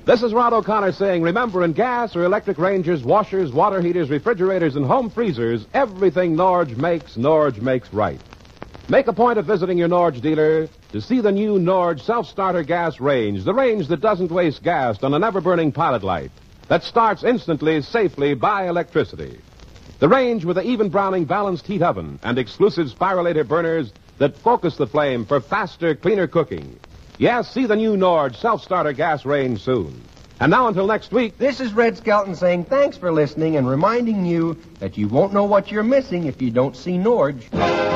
This is Rod O'Connor saying, remember, in gas or electric rangers, washers, water heaters, refrigerators, and home freezers, everything Norge makes right. Make a point of visiting your Norge dealer to see the new Norge self-starter gas range, the range that doesn't waste gas on an ever-burning pilot light, that starts instantly, safely, by electricity. The range with the even browning balanced heat oven and exclusive spiralator burners that focus the flame for faster, cleaner cooking. Yes, see the new Norge self-starter gas range soon. And now until next week, this is Red Skelton saying thanks for listening and reminding you that you won't know what you're missing if you don't see Norge.